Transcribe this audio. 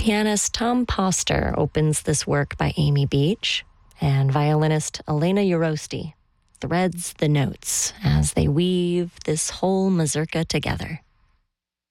Pianist Tom Poster opens this work by Amy Beach, and violinist Elena Urosti threads the notes as they weave this whole mazurka together.